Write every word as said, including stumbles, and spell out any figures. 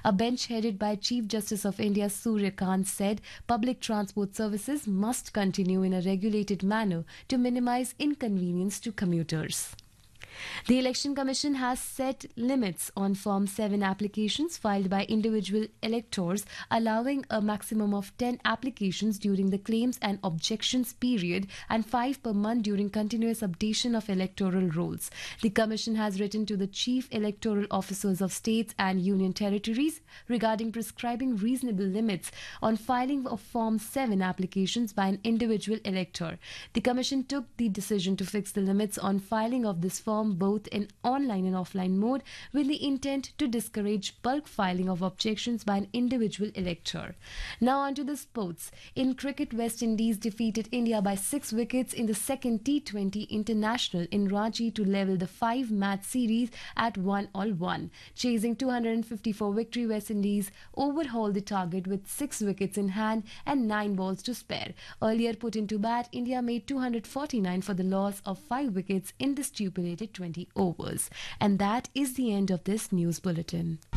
A bench headed by Chief Justice of India Surya Kant said public transport services must continue in a regulated manner to minimize inconvenience to commuters. The Election Commission has set limits on Form seven applications filed by individual electors, allowing a maximum of ten applications during the claims and objections period and five per month during continuous updation of electoral rolls. The Commission has written to the Chief Electoral Officers of states and union territories regarding prescribing reasonable limits on filing of Form seven applications by an individual elector. The Commission took the decision to fix the limits on filing of this form both in online and offline mode with the intent to discourage bulk filing of objections by an individual elector. Now on to the sports. In cricket, West Indies defeated India by six wickets in the second T twenty International in Ranchi to level the five-match series at one all one. Chasing two hundred fifty-four victory, West Indies overhauled the target with six wickets in hand and nine balls to spare. Earlier put into bat, India made two hundred forty-nine for the loss of five wickets in the stipulated twenty overs. And that is the end of this news bulletin.